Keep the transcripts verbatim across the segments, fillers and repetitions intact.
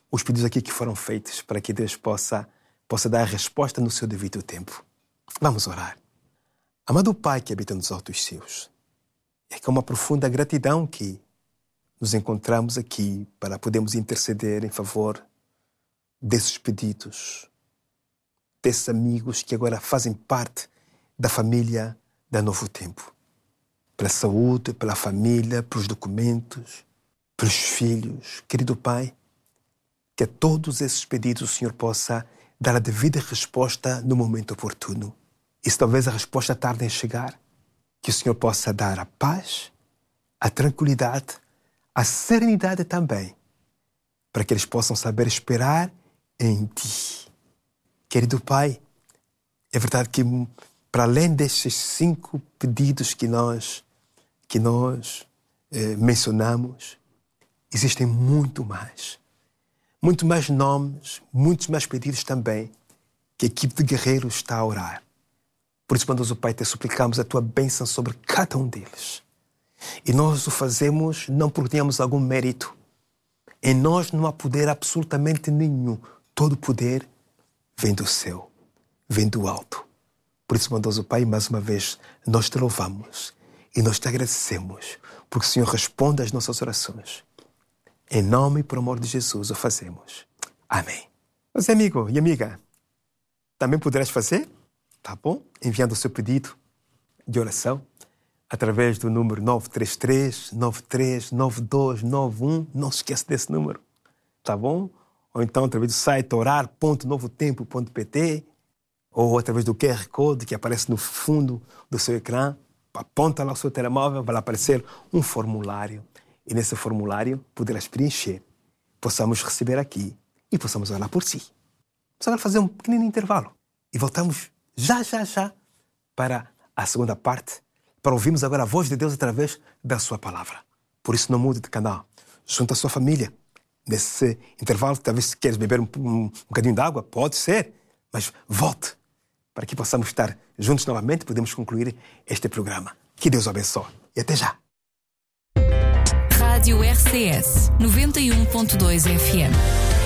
os pedidos aqui que foram feitos para que Deus possa, possa dar a resposta no seu devido tempo. Vamos orar. Amado Pai que habita nos altos céus, é com uma profunda gratidão que nos encontramos aqui para podermos interceder em favor desses pedidos, desses amigos que agora fazem parte da família da Novo Tempo. Pela saúde, pela família, pelos documentos, pelos filhos. Querido Pai, que a todos esses pedidos o Senhor possa dar a devida resposta no momento oportuno. E se talvez a resposta tarde em chegar, que o Senhor possa dar a paz, a tranquilidade, a serenidade também, para que eles possam saber esperar em Ti. Querido Pai, é verdade que para além destes cinco pedidos que nós, que nós eh, mencionamos, existem muito mais. Muito mais nomes, muitos mais pedidos também, que a equipe de guerreiros está a orar. Por isso, bondoso Pai, te suplicamos a Tua bênção sobre cada um deles. E nós o fazemos não porque tenhamos algum mérito. Em nós não há poder absolutamente nenhum. Todo poder vem do céu, vem do alto. Por isso, bondoso Pai, mais uma vez, nós te louvamos e nós te agradecemos, porque o Senhor responde às nossas orações. Em nome e por amor de Jesus o fazemos. Amém. Mas, amigo e amiga, também poderás fazer, tá bom? Enviando o seu pedido de oração através do número nove três três, nove três nove dois nove um. Não se esqueça desse número, tá bom? Ou então através do site orar ponto novo tempo ponto pt ou através do Q R Code que aparece no fundo do seu ecrã. Aponta lá o seu telemóvel, vai aparecer um formulário. E nesse formulário poderás preencher. Possamos receber aqui e possamos orar por si. Vamos agora fazer um pequeno intervalo. E voltamos já, já, já para a segunda parte, para ouvirmos agora a voz de Deus através da sua palavra. Por isso não mude de canal. Junto à sua família. Nesse intervalo, talvez se queres beber um, um, um bocadinho de água, pode ser. Mas volte para que possamos estar juntos novamente e podemos concluir este programa. Que Deus o abençoe. E até já. Rádio R C S noventa e um ponto dois F M.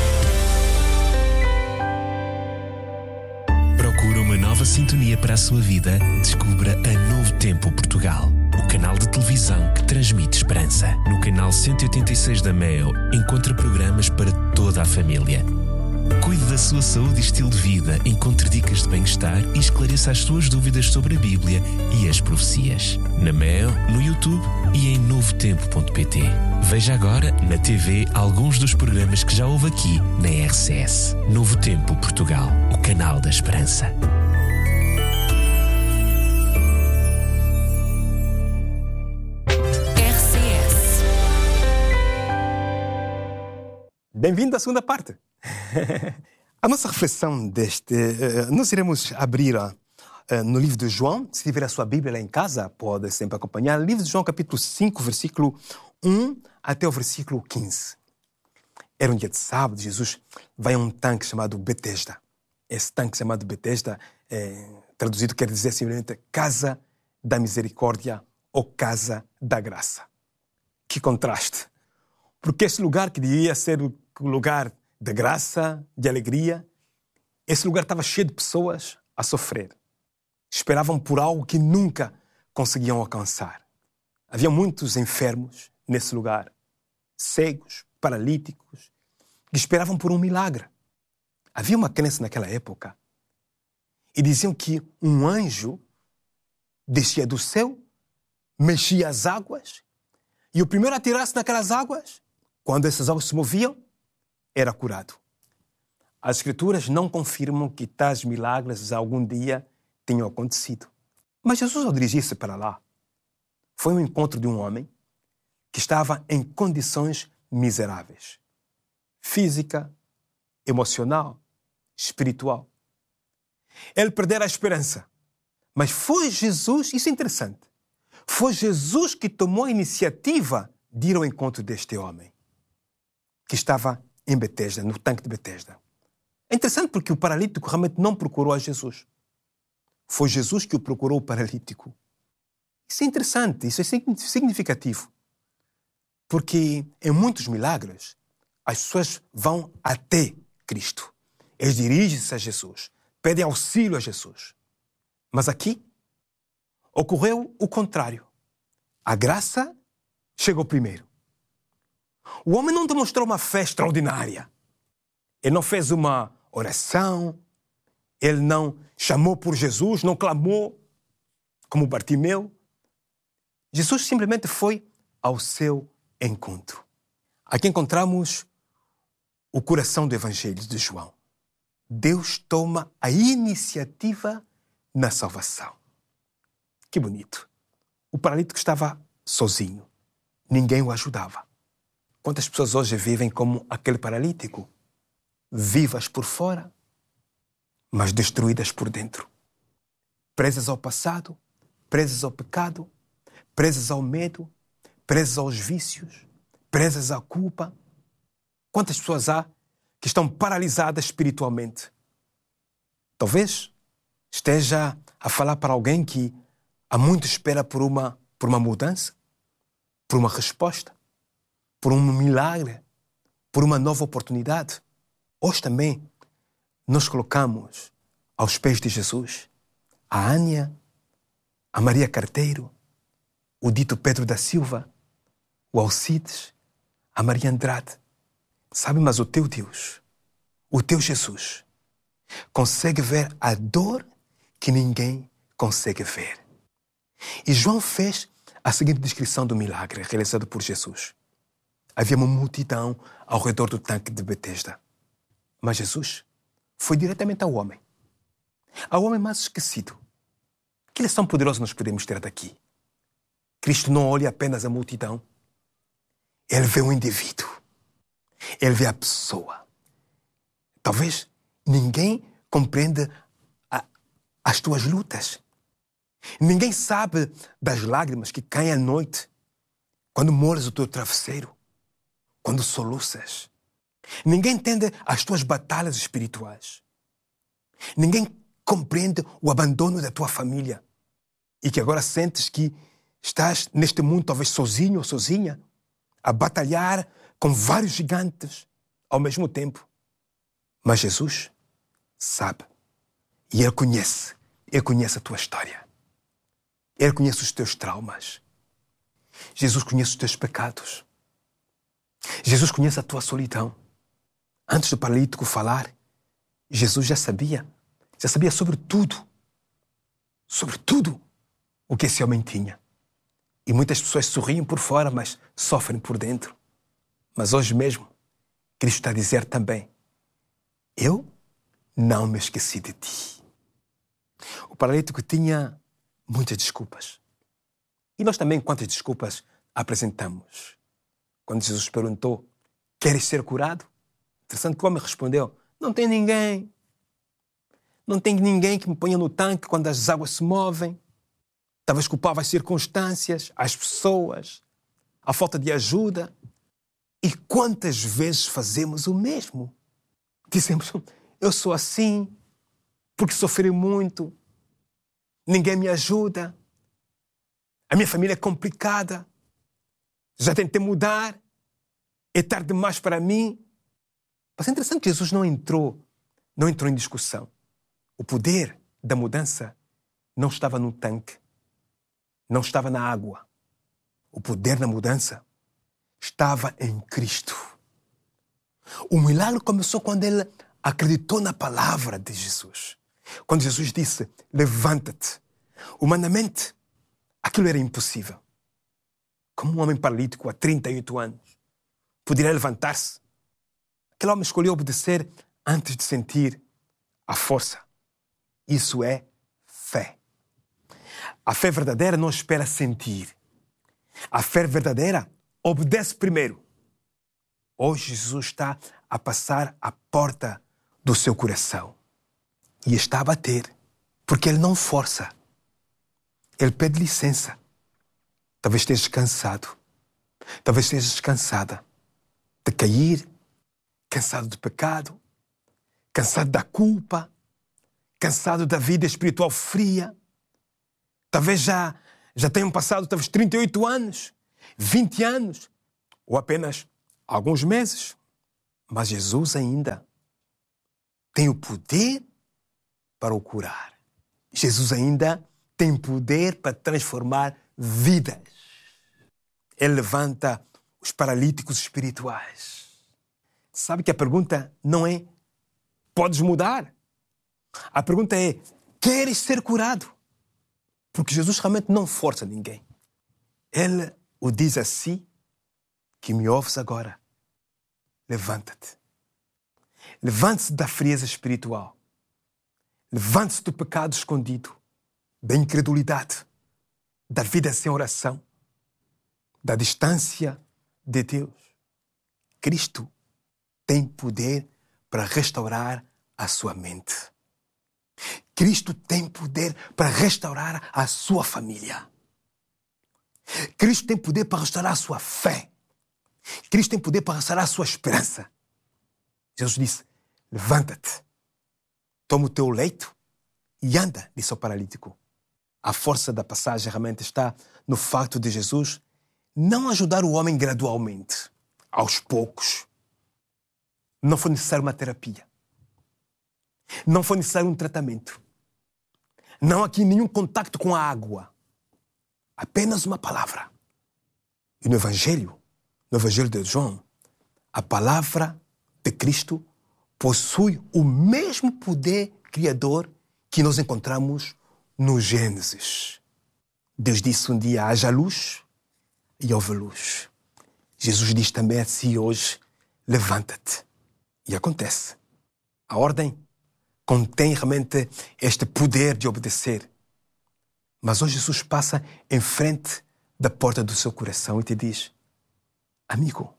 Procura uma nova sintonia para a sua vida? Descubra a Novo Tempo Portugal, o canal de televisão que transmite esperança. No canal cento e oitenta e seis da Meo, encontra programas para toda a família. Cuide da sua saúde e estilo de vida, encontre dicas de bem-estar e esclareça as suas dúvidas sobre a Bíblia e as profecias. Na Meo, no YouTube e em novo tempo ponto pt. Veja agora na T V alguns dos programas que já houve aqui na R C S. Novo Tempo Portugal, o canal da esperança. R C S. Bem-vindo à segunda parte. A nossa reflexão deste... Uh, nós iremos abrir uh, no livro de João. Se tiver a sua Bíblia lá em casa, pode sempre acompanhar. Livro de João, capítulo cinco, versículo um até o versículo quinze. Era um dia de sábado, Jesus vai a um tanque chamado Betesda. Esse tanque chamado Betesda, é, traduzido, quer dizer simplesmente Casa da Misericórdia ou Casa da Graça. Que contraste! Porque este lugar que devia ser o lugar de graça, de alegria, esse lugar estava cheio de pessoas a sofrer. Esperavam por algo que nunca conseguiam alcançar. Havia muitos enfermos nesse lugar, cegos, paralíticos, que esperavam por um milagre. Havia uma crença naquela época e diziam que um anjo descia do céu, mexia as águas e o primeiro a tirar-se naquelas águas, quando essas águas se moviam, era curado. As Escrituras não confirmam que tais milagres algum dia tenham acontecido. Mas Jesus, ao dirigir-se para lá, foi um encontro de um homem que estava em condições miseráveis. Física, emocional, espiritual. Ele perdera a esperança. Mas foi Jesus, isso é interessante, foi Jesus que tomou a iniciativa de ir ao encontro deste homem, que estava em Betesda, no tanque de Betesda. É interessante porque o paralítico realmente não procurou a Jesus. Foi Jesus que o procurou, o paralítico. Isso é interessante, isso é significativo. Porque em muitos milagres, as pessoas vão até Cristo. Eles dirigem-se a Jesus, pedem auxílio a Jesus. Mas aqui ocorreu o contrário. A graça chegou primeiro. O homem não demonstrou uma fé extraordinária. Ele não fez uma oração, ele não chamou por Jesus, não clamou como Bartimeu. Jesus simplesmente foi ao seu encontro. Aqui encontramos o coração do Evangelho de João. Deus toma a iniciativa na salvação. Que bonito. O paralítico estava sozinho. Ninguém o ajudava. Quantas pessoas hoje vivem como aquele paralítico? Vivas por fora, mas destruídas por dentro. Presas ao passado, presas ao pecado, presas ao medo, presas aos vícios, presas à culpa. Quantas pessoas há que estão paralisadas espiritualmente? Talvez esteja a falar para alguém que há muito espera por uma, por uma mudança, por uma resposta, por um milagre, por uma nova oportunidade. Hoje também nos colocamos aos pés de Jesus. A Ania, a Maria Carteiro, o dito Pedro da Silva, o Alcides, a Maria Andrade. Sabe, mas o teu Deus, o teu Jesus, consegue ver a dor que ninguém consegue ver. E João fez a seguinte descrição do milagre realizado por Jesus. Havia uma multidão ao redor do tanque de Betesda. Mas Jesus foi diretamente ao homem. Ao homem mais esquecido. Que lição poderosa nós podemos ter daqui? Cristo não olha apenas a multidão. Ele vê o indivíduo. Ele vê a pessoa. Talvez ninguém compreenda a, as tuas lutas. Ninguém sabe das lágrimas que caem à noite quando molhas o teu travesseiro, quando soluças. Ninguém entende as tuas batalhas espirituais. Ninguém compreende o abandono da tua família e que agora sentes que estás neste mundo talvez sozinho ou sozinha, a batalhar com vários gigantes ao mesmo tempo. Mas Jesus sabe e Ele conhece, Ele conhece a tua história. Ele conhece os teus traumas. Jesus conhece os teus pecados. Jesus conhece a tua solidão. Antes do paralítico falar, Jesus já sabia. Já sabia sobre tudo. Sobre tudo o que esse homem tinha. E muitas pessoas sorriem por fora, mas sofrem por dentro. Mas hoje mesmo, Cristo está a dizer também, eu não me esqueci de ti. O paralítico tinha muitas desculpas. E nós também, quantas desculpas apresentamos? Quando Jesus perguntou, queres ser curado? Interessante que o homem respondeu, não tem ninguém. Não tem ninguém que me ponha no tanque quando as águas se movem. Talvez culpava as circunstâncias, as pessoas, a falta de ajuda. E quantas vezes fazemos o mesmo? Dizemos, eu sou assim, porque sofri muito, ninguém me ajuda, a minha família é complicada, já tentei mudar, é tarde demais para mim. Mas é interessante que Jesus não entrou, não entrou em discussão. O poder da mudança não estava no tanque, não estava na água. O poder da mudança estava em Cristo. O milagre começou quando ele acreditou na palavra de Jesus. Quando Jesus disse, levanta-te. Humanamente, aquilo era impossível. Como um homem paralítico há trinta e oito anos poderia levantar-se? Aquele homem escolheu obedecer antes de sentir a força. Isso é fé. A fé verdadeira não espera sentir. A fé verdadeira obedece primeiro. Hoje Jesus está a passar à porta do seu coração. E está a bater. Porque Ele não força. Ele pede licença. Talvez estejas cansado. Talvez estejas cansada de cair. Cansado do pecado. Cansado da culpa. Cansado da vida espiritual fria. Talvez já, já tenham passado talvez trinta e oito anos. vinte anos. Ou apenas alguns meses. Mas Jesus ainda tem o poder para o curar. Jesus ainda tem poder para transformar vidas. Ele levanta os paralíticos espirituais. Sabe que a pergunta não é: podes mudar? A pergunta é: queres ser curado? Porque Jesus realmente não força ninguém. Ele o diz assim: que me ouves agora. Levanta-te. Levante-se da frieza espiritual. Levante-se do pecado escondido, da incredulidade, da vida sem oração, da distância de Deus. Cristo tem poder para restaurar a sua mente. Cristo tem poder para restaurar a sua família. Cristo tem poder para restaurar a sua fé. Cristo tem poder para restaurar a sua esperança. Jesus disse: levanta-te, toma o teu leito e anda, disse ao paralítico. A força da passagem realmente está no facto de Jesus não ajudar o homem gradualmente, aos poucos. Não foi necessário uma terapia. Não foi necessário um tratamento. Não aqui nenhum contacto com a água. Apenas uma palavra. E no Evangelho, no Evangelho de João, a palavra de Cristo possui o mesmo poder criador que nós encontramos no Gênesis. Deus disse um dia: haja luz, e houve luz. Jesus diz também assim hoje: levanta-te. E acontece. A ordem contém realmente este poder de obedecer. Mas hoje Jesus passa em frente da porta do seu coração e te diz: amigo,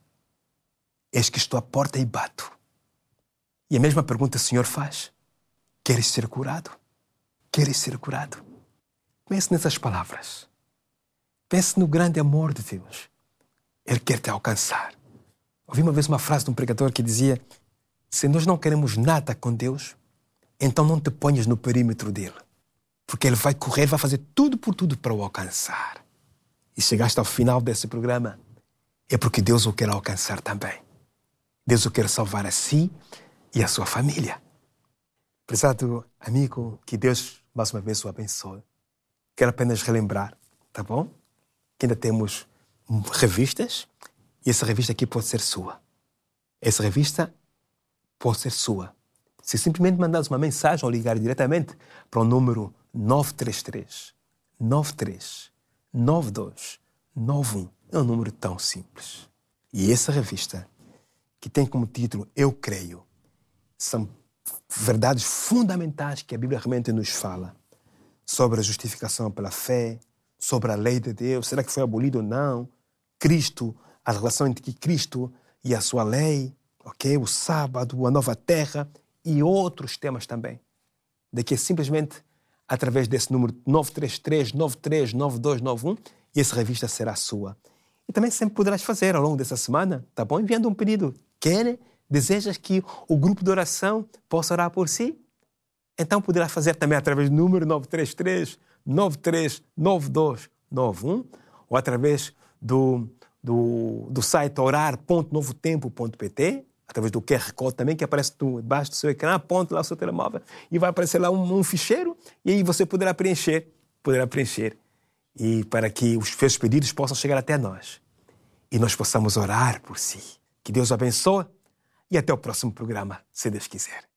eis que estou à porta e bato. E a mesma pergunta o Senhor faz: queres ser curado? Queres ser curado? Pense nessas palavras. Pense no grande amor de Deus. Ele quer te alcançar. Ouvi uma vez uma frase de um pregador que dizia: se nós não queremos nada com Deus, então não te ponhas no perímetro dele. Porque ele vai correr, vai fazer tudo por tudo para o alcançar. E chegaste ao final desse programa, é porque Deus o quer alcançar também. Deus o quer salvar a si e a sua família. Prezado amigo, que Deus mais uma vez o abençoe. Quero apenas relembrar, tá bom? Que ainda temos revistas e essa revista aqui pode ser sua. Essa revista pode ser sua. Se simplesmente mandares uma mensagem ou ligar diretamente para o número nove três três, nove três, nove dois, nove um. É um número tão simples. E essa revista, que tem como título Eu Creio, são verdades fundamentais que a Bíblia realmente nos fala sobre a justificação pela fé, sobre a lei de Deus, será que foi abolido ou não, Cristo, a relação entre Cristo e a sua lei, ok? O sábado, a nova terra e outros temas também. Daqui é simplesmente através desse número nove três três, nove três nove dois nove um e essa revista será sua. E também sempre poderás fazer ao longo dessa semana, tá bom? Enviando um pedido. Quer? Desejas que o grupo de oração possa orar por si? Então poderás fazer também através do número nove três três, nove três nove dois nove um ou através do, do, do site orar ponto novo tempo ponto pt, através do Q R Code também, que aparece debaixo do seu ecrã, aponta lá o seu telemóvel e vai aparecer lá um, um ficheiro e aí você poderá preencher, poderá preencher e para que os seus pedidos possam chegar até nós e nós possamos orar por si. Que Deus o abençoe e até o próximo programa, se Deus quiser.